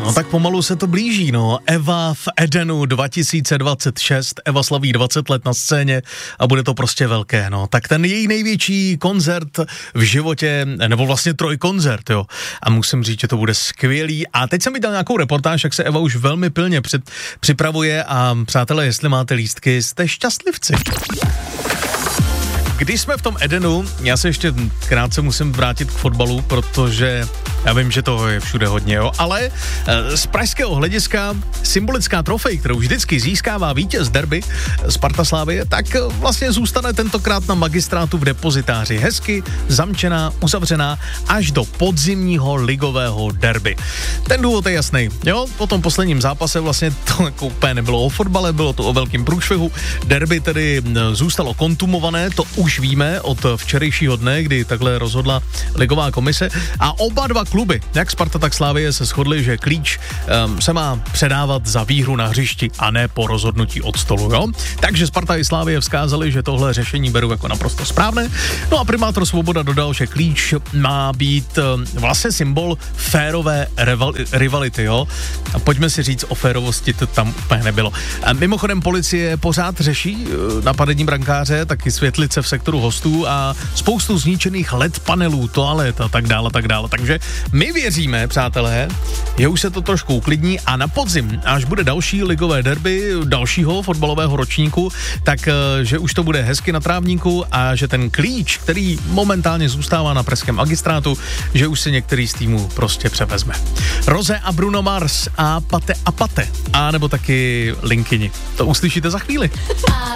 No tak pomalu se to blíží, no. Eva v Edenu 2026, Eva slaví 20 let na scéně a bude to prostě velké, no. Tak ten její největší koncert v životě, nebo vlastně trojkoncert, jo. A musím říct, že to bude skvělý. A teď jsem viděl nějakou reportáž, jak se Eva už velmi pilně připravuje a přátelé, jestli máte lístky, jste šťastlivci. Když jsme v tom Edenu, já se ještě krátce musím vrátit k fotbalu, protože já vím, že toho je všude hodně, jo, ale z pražského hlediska symbolická trofej, kterou vždycky získává vítěz derby Sparta Slavie, tak vlastně zůstane tentokrát na magistrátu v depozitáři. Hezky zamčená, uzavřená až do podzimního ligového derby. Ten důvod je jasný, jo, po tom posledním zápase vlastně to jako úplně nebylo o fotbale, bylo to o velkým průšvihu. Derby tedy zůstalo kontumované, to už víme od včerejšího dne, kdy takhle rozhodla ligová komise a oba dva kluby, jak Sparta, tak Slavie, se shodli, že klíč se má předávat za výhru na hřišti a ne po rozhodnutí od stolu, jo? Takže Sparta i Slavie vzkázali, že tohle řešení berou jako naprosto správné. No a primátor Svoboda dodal, že klíč má být vlastně symbol férové rivality, jo? A pojďme si říct, o férovosti to tam úplně nebylo. A mimochodem policie pořád řeší napadení brankáře, taky světlice v sektoru hostů a spoustu zničených LED panelů, toalet a tak dále, tak dále. Takže my věříme, přátelé, že už se to trošku uklidní a na podzim, až bude další ligové derby dalšího fotbalového ročníku, tak že už to bude hezky na trávníku a že ten klíč, který momentálně zůstává na pražském magistrátu, že už si některý z týmů prostě převezme. Rose a Bruno Mars a Pate, a nebo taky Linkini. To uslyšíte za chvíli.